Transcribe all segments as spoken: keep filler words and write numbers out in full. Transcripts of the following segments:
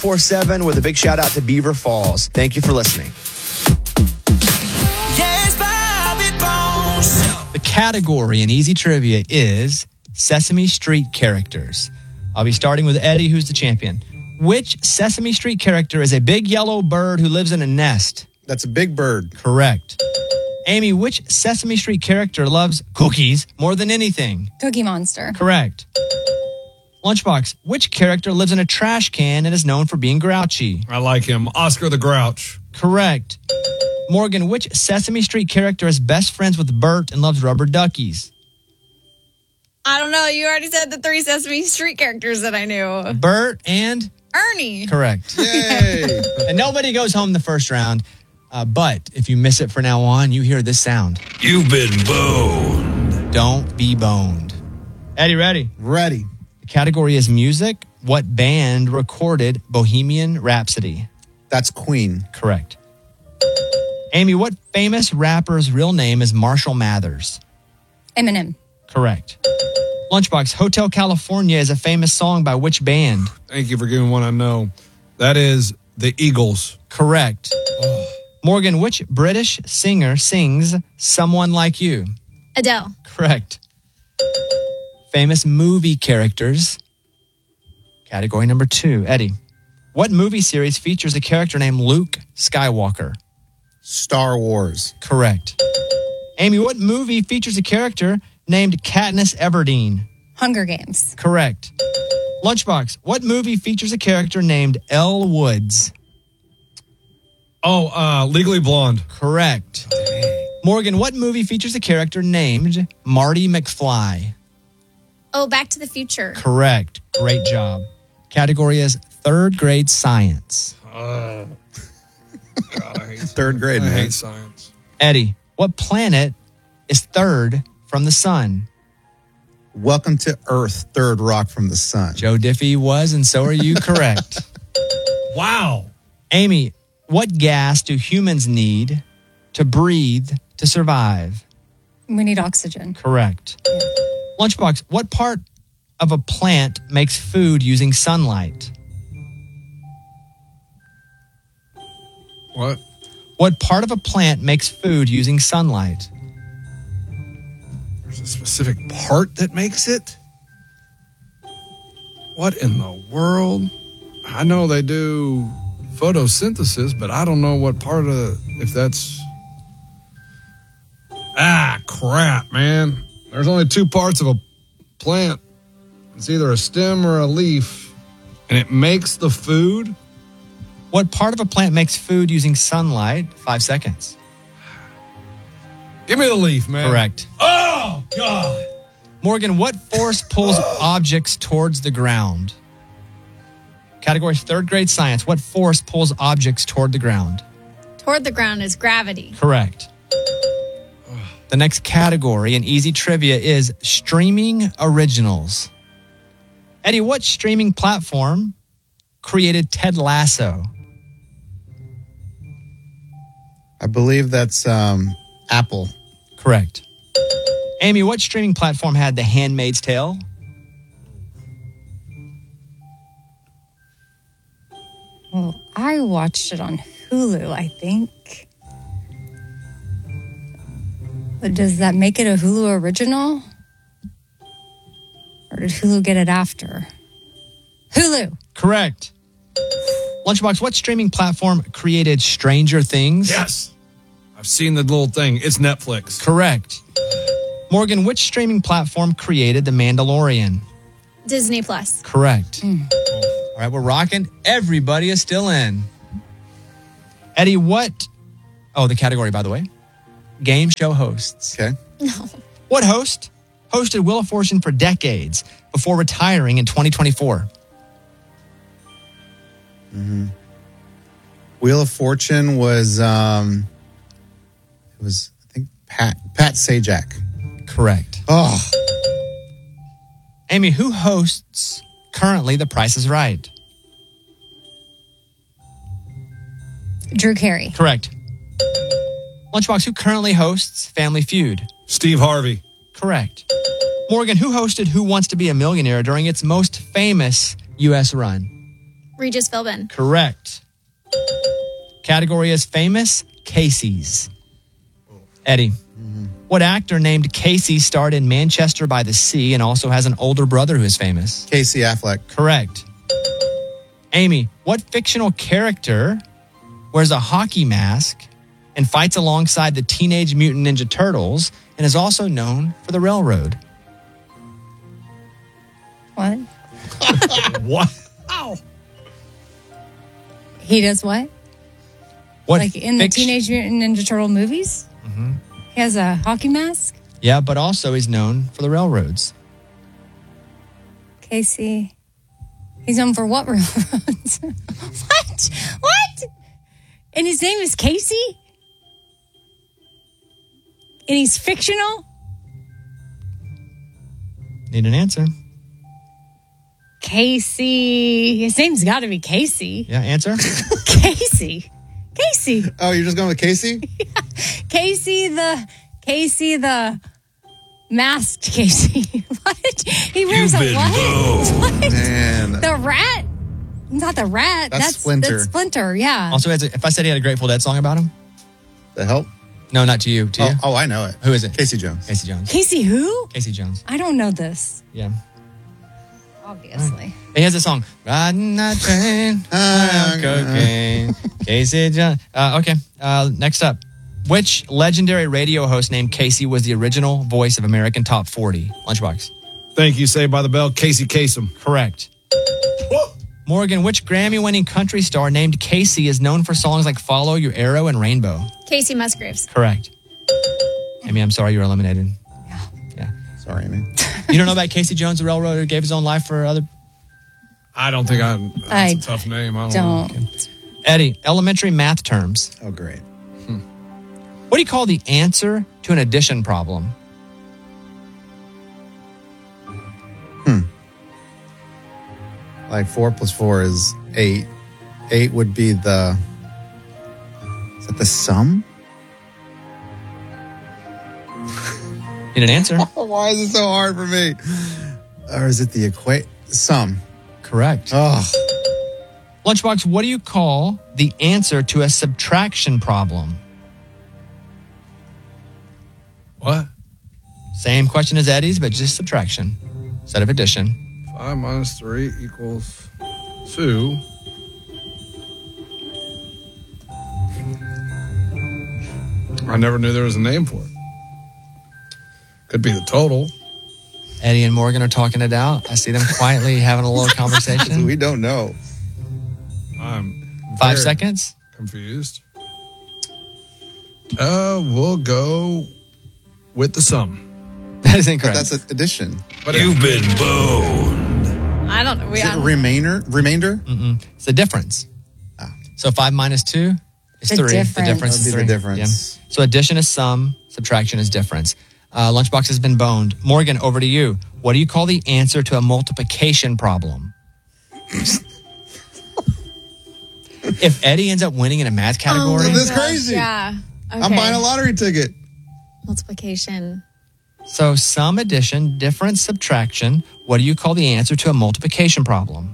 four seven with a big shout out to Beaver Falls. Thank you for listening. Yes, Bobby Bones. The category in Easy Trivia is Sesame Street characters. I'll be starting with Eddie, who's the champion. Which Sesame Street character is a big yellow bird who lives in a nest? That's a big bird. Correct. Amy, which Sesame Street character loves cookies more than anything? Cookie Monster. Correct. Lunchbox, which character lives in a trash can and is known for being grouchy? I like him. Oscar the Grouch. Correct. Morgan, which Sesame Street character is best friends with Bert and loves rubber duckies? I don't know. You already said the three Sesame Street characters that I knew. Bert and? Ernie. Correct. Yay. And nobody goes home the first round. Uh, but if you miss it from now on, you hear this sound. You've been boned. Don't be boned. Eddie, ready? Ready. The category is music. What band recorded Bohemian Rhapsody? That's Queen. Correct. Amy, what famous rapper's real name is Marshall Mathers? Eminem. Correct. Lunchbox, Hotel California is a famous song by which band? Thank you for giving one I know. That is the Eagles. Correct. Morgan, which British singer sings Someone Like You? Adele. Correct. Famous movie characters. Category number two. Eddie, what movie series features a character named Luke Skywalker? Star Wars. Correct. Amy, what movie features a character named Katniss Everdeen? Hunger Games. Correct. Lunchbox, what movie features a character named Elle Woods? Oh, uh, Legally Blonde. Correct. Morgan, what movie features a character named Marty McFly? Oh, Back to the Future. Correct. Great job. Category is third grade science. Uh, God, I hate Third grade, I man. hate science. Eddie, what planet is third from the sun? Welcome to Earth, third rock from the sun. Joe Diffie was, and so are you. Correct. Wow. Amy, what gas do humans need to breathe to survive? We need oxygen. Correct. Lunchbox, what part of a plant makes food using sunlight? What? What part of a plant makes food using sunlight? There's a specific part that makes it? What in the world? I know they do photosynthesis, but I don't know what part of, if that's... Ah, crap, man. There's only two parts of a plant. It's either a stem or a leaf, and it makes the food. What part of a plant makes food using sunlight? Five seconds. Give me the leaf, man. Correct. Oh, God. Morgan, what force pulls objects towards the ground? Category third grade science. What force pulls objects toward the ground? Toward the ground is gravity. Correct. The next category in easy trivia is streaming originals. Eddie, what streaming platform created Ted Lasso? I believe that's um, Apple. Correct. Amy, what streaming platform had The Handmaid's Tale? Well, I watched it on Hulu, I think. But does that make it a Hulu original? Or did Hulu get it after? Hulu. Correct. Lunchbox, what streaming platform created Stranger Things? Yes. I've seen the little thing. It's Netflix. Correct. Morgan, which streaming platform created The Mandalorian? Disney Plus. Correct. Mm. All right, we're rocking. Everybody is still in. Eddie, what... Oh, the category, by the way. Game show hosts. Okay. No. What host hosted Wheel of Fortune for decades before retiring in twenty twenty-four? Mm-hmm. Wheel of Fortune was, um, it was, I think, Pat, Pat Sajak. Correct. Oh. Amy, who hosts currently The Price is Right? Drew Carey. Correct. Lunchbox, who currently hosts Family Feud? Steve Harvey. Correct. Morgan, who hosted Who Wants to Be a Millionaire during its most famous U S run? Regis Philbin. Correct. Category is famous Casey's. Eddie, what actor named Casey starred in Manchester by the Sea and also has an older brother who is famous? Casey Affleck. Correct. Amy, what fictional character wears a hockey mask and fights alongside the Teenage Mutant Ninja Turtles and is also known for the railroad? What? What? He does what? What? Like in the fict- Teenage Mutant Ninja Turtle movies? Mhm. He has a hockey mask? Yeah, but also he's known for the railroads. Casey. He's known for what railroads? What? What? And his name is Casey? And he's fictional? Need an answer. Casey. His name's got to be Casey. Yeah, answer? Casey. Casey. Oh, you're just going with Casey? Casey the Casey the masked Casey. What? He wears a what? What? Man. The rat? Not the rat. That's Splinter. That's Splinter, yeah. Also, has a, if I said he had a Grateful Dead song about him? The help? No, not to you. To Oh, you? oh, I know it. Who is it? Casey Jones. Casey Jones. Casey who? Casey Jones. I don't know this. Yeah. Obviously. He has a song. Riding that train, Ah, on cocaine. Casey Jones. Uh, okay. Uh, next up. Which legendary radio host named Casey was the original voice of American Top forty? Lunchbox. Thank you, Saved by the Bell. Casey Kasem. Correct. Morgan, which Grammy-winning country star named Casey is known for songs like Follow Your Arrow and Rainbow? Casey Musgraves. Correct. Amy, I'm sorry you were eliminated. Sorry, man. You don't know about Casey Jones, the railroader who gave his own life for other... I don't think I. That's I a tough name. I don't, Don't. know. Eddie, elementary math terms. Oh, great. What do you call the answer to an addition problem? Like four plus four is eight. Eight would be the. Is that the sum? Need an answer? Why is it so hard for me? Or is it the equate sum? Correct. Oh, Lunchbox, what do you call the answer to a subtraction problem? What? Same question as Eddie's, but just subtraction instead of addition. Five minus three equals two. I never knew there was a name for it. Could be the total. Eddie and Morgan are talking it out. I see them quietly having a little conversation. we don't know. I'm Five very seconds. confused. Uh, we'll go with the sum. That is But incorrect. that's an addition. But You've been boned. I don't know. We Is it got remainder? Remainder? Mm-mm. It's the difference. Ah. So five minus two is The three. The difference. difference That is would be three. the difference. Yeah. So addition is sum, subtraction is difference. Uh, Lunchbox has been boned. Morgan, over to you. What do you call the answer to a multiplication problem? If Eddie ends up winning in a math category, Oh my This is gosh, crazy. Yeah. Okay. I'm buying a lottery ticket. Multiplication. so sum, addition, difference, subtraction. What do you call the answer to a multiplication problem?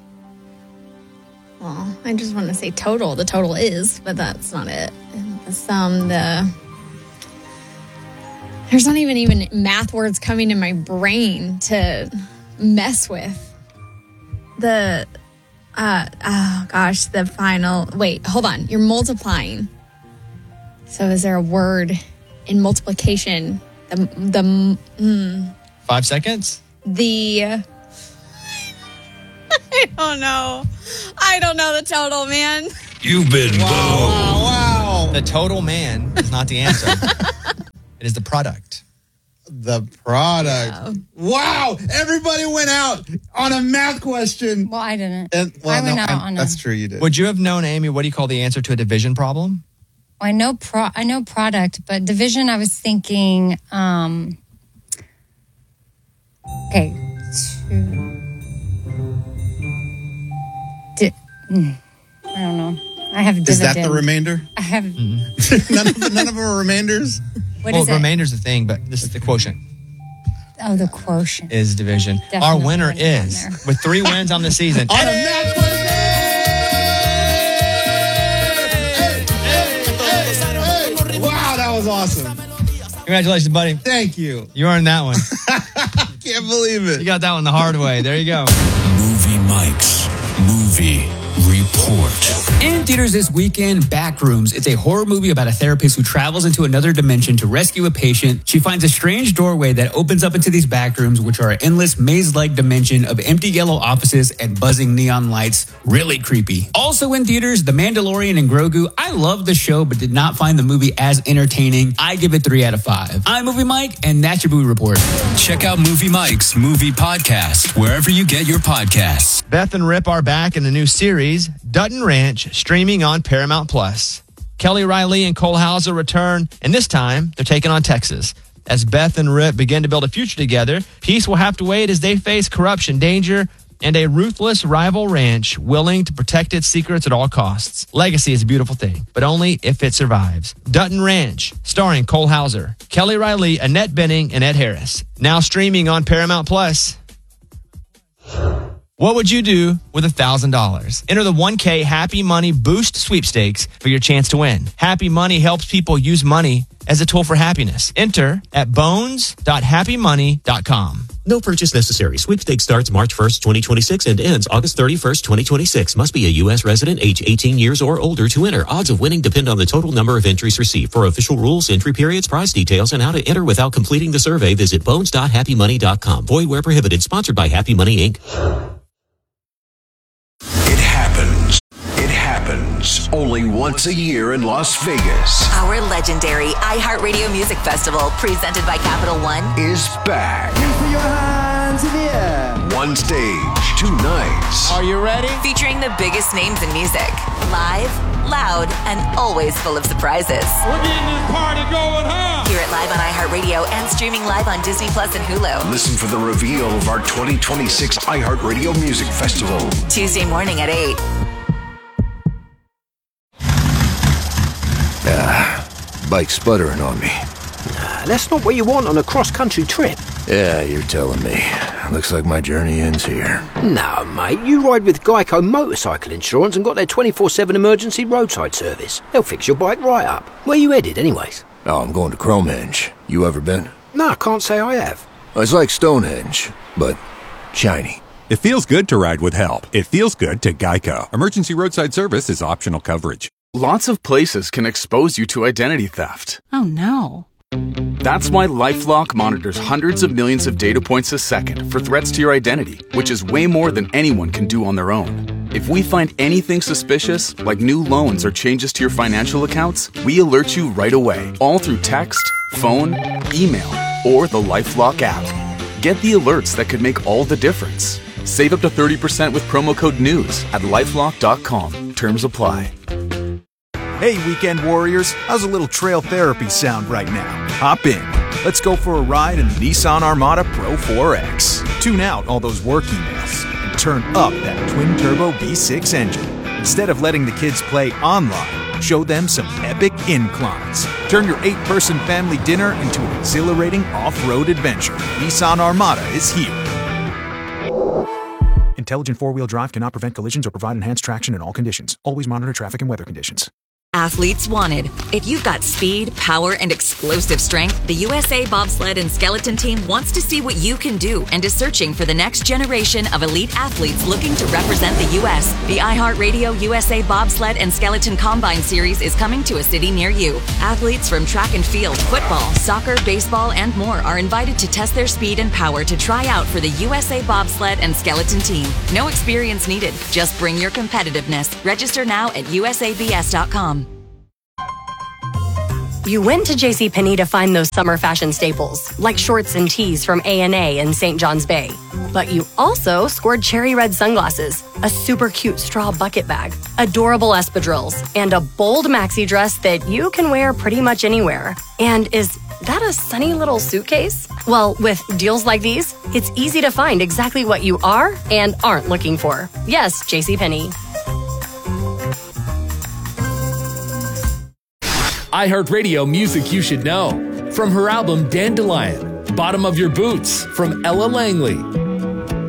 Well, I just want to say total. The total is, but that's not it. And the sum, the... There's not even even math words coming in my brain to mess with. The, uh, oh gosh, the final, wait, hold on. You're multiplying. So is there a word in multiplication? The, the, mm, Five seconds? the, I don't know. I don't know the total, man. You've been boned. Wow. The total man is not the answer. It is the product. The product. Wow. Everybody went out on a math question. Well, I didn't. And, well, I went no, out I'm- on that's a. true. You did. Would you have known, Amy, what do you call the answer to a division problem? I know pro. I know product, but division. I was thinking. Um, okay, two. Di- mm, I don't know. I have dividend. Is that the remainder? I have. none, of the, none of them are remainders? What well, is it? remainder's the thing, but this is the quotient. Oh, the quotient. Is division. Our Definitely winner put it on is, there. with three wins on the season, On a math question! awesome. Congratulations, buddy. Thank you. You earned that one. Can't believe it. You got that one the hard way. There you go. Movie Mike's Movie Report. In theaters this weekend, Backrooms. It's a horror movie about a therapist who travels into another dimension to rescue a patient. She finds a strange doorway that opens up into these backrooms, which are an endless maze-like dimension of empty yellow offices and buzzing neon lights. Really creepy. Also in theaters, The Mandalorian and Grogu. I love the show, but did not find the movie as entertaining. I give it three out of five. I'm Movie Mike, and that's your movie report. Check out Movie Mike's Movie Podcast wherever you get your podcasts. Beth and Rip are back in the new series, Dutton Ranch, streaming on Paramount Plus. Kelly Riley and Cole Hauser return, and this time they're taking on Texas. As Beth and Rip begin to build a future together, peace will have to wait as they face corruption, danger, and a ruthless rival ranch willing to protect its secrets at all costs. Legacy is a beautiful thing, but only if it survives. Dutton Ranch, starring Cole Hauser, Kelly Riley, Annette Bening, and Ed Harris. Now streaming on Paramount Plus. What would you do with one thousand dollars? Enter the one K Happy Money Boost sweepstakes for your chance to win. Happy Money helps people use money as a tool for happiness. Enter at bones dot happy money dot com. No purchase necessary. Sweepstakes starts March first, twenty twenty-six and ends August thirty-first, twenty twenty-six. Must be a U S resident, age eighteen years or older to enter. Odds of winning depend on the total number of entries received. For official rules, entry periods, prize details, and how to enter without completing the survey, visit bones dot happy money dot com. Void where prohibited. Sponsored by Happy Money, Incorporated. It happens. It happens only once a year in Las Vegas. Our legendary iHeartRadio Music Festival, presented by Capital One, Is back. Put your hands in the air. One stage, two nights. Are you ready? featuring the biggest names in music. Live, loud, and always full of surprises. We're getting this party going, huh? Hear it live on iHeartRadio and streaming live on Disney Plus and Hulu. Listen for the reveal of our twenty twenty-six iHeartRadio Music Festival. Tuesday morning at eight. Ah, bike's sputtering on me. Nah, that's not what you want on a cross-country trip. Yeah, you're telling me. Looks like my journey ends here. No, mate, you ride with Geico Motorcycle Insurance and got their twenty-four seven emergency roadside service. They'll fix your bike right up. Where you headed, anyways? Oh, I'm going to Cromenge. You ever been? No, I can't say I have. It's like Stonehenge, but shiny. It feels good to ride with help. It feels good to Geico. Emergency roadside service is optional coverage. Lots of places can expose you to identity theft. Oh, no. That's why LifeLock monitors hundreds of millions of data points a second for threats to your identity, which is way more than anyone can do on their own. If we find anything suspicious, like new loans or changes to your financial accounts, we alert you right away, all through text, phone, email, or the LifeLock app. Get the alerts that could make all the difference. Save up to thirty percent with promo code NEWS at lifelock dot com. Terms apply. Hey, weekend warriors, how's a little trail therapy sound right now? Hop in. Let's go for a ride in the Nissan Armada Pro four X. Tune out all those work emails and turn up that twin-turbo V six engine. Instead of letting the kids play online, show them some epic inclines. Turn your eight-person family dinner into an exhilarating off-road adventure. Nissan Armada is here. Intelligent four-wheel drive cannot prevent collisions or provide enhanced traction in all conditions. Always monitor traffic and weather conditions. Athletes wanted. If you've got speed, power, and explosive strength, the U S A Bobsled and Skeleton Team wants to see what you can do and is searching for the next generation of elite athletes looking to represent the U S The iHeartRadio U S A Bobsled and Skeleton Combine Series is coming to a city near you. Athletes from track and field, football, soccer, baseball, and more are invited to test their speed and power to try out for the U S A Bobsled and Skeleton Team. No experience needed. Just bring your competitiveness. Register now at U S A B S dot com. You went to JCPenney to find those summer fashion staples, like shorts and tees from A and A in Saint John's Bay. But you also scored cherry red sunglasses, a super cute straw bucket bag, adorable espadrilles, and a bold maxi dress that you can wear pretty much anywhere. And is that a sunny little suitcase? Well, with deals like these, it's easy to find exactly what you are and aren't looking for. Yes, JCPenney. iHeartRadio Music You Should Know. From her album Dandelion, Bottom of Your Boots, from Ella Langley,